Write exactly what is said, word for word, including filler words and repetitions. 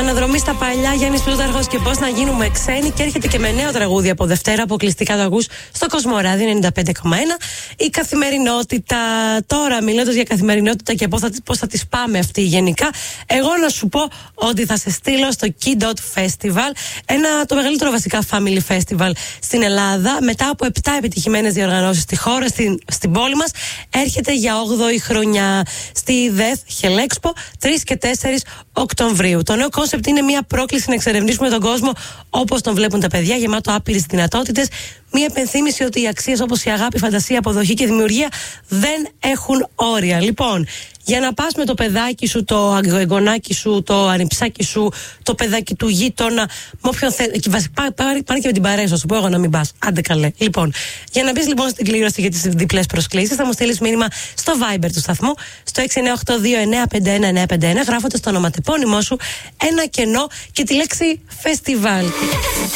Αναδρομή στα παλιά, Γιάννης Πλούταρχος και πώς να γίνουμε ξένοι. Και έρχεται και με νέο τραγούδι από Δευτέρα, αποκλειστικά το ακούς στο Κοσμοράδιο ενενήντα πέντε κόμμα ένα. Η καθημερινότητα. Τώρα, μιλώντας για καθημερινότητα και πώς θα, πώς θα τις πάμε αυτή γενικά, εγώ να σου πω ότι θα σε στείλω στο Kidot Festival, ένα, το μεγαλύτερο βασικά family festival στην Ελλάδα. Μετά από επτά επιτυχημένες διοργανώσεις στη χώρα, στην, στην πόλη μας, έρχεται για όγδοη χρονιά στη ΔΕΘ Χελέξπο, τρεις και τέσσερις Οκτωβρίου. Το νέο κόνσεπτ είναι μια πρόκληση να εξερευνήσουμε τον κόσμο όπως τον βλέπουν τα παιδιά, γεμάτο άπειρες δυνατότητες. Μια επενθύμηση ότι οι αξίες όπως η αγάπη, η φαντασία, η αποδοχή και η δημιουργία δεν έχουν όρια. Λοιπόν, για να πας με το παιδάκι σου, το εγγονάκι σου, το ανιψάκι σου, το παιδάκι του γείτονα, με όποιον θέλει. Πάρε και με την παρέα σου, πω εγώ να μην πας. Άντε καλέ. Λοιπόν, για να μπεις λοιπόν στην κλήρωση για τις διπλές προσκλήσεις, θα μου στείλεις μήνυμα στο Viber του σταθμού, στο έξι εννιά οκτώ δύο εννιά πέντε ένα εννιά πέντε ένα, γράφοντας το ονοματεπώνυμό σου, ένα κενό και τη λέξη φεστιβάλ.